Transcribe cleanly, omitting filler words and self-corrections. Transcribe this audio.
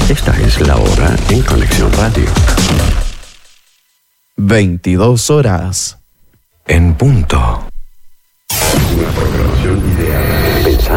Esta es la hora en Conexión Radio. 22 horas. En punto.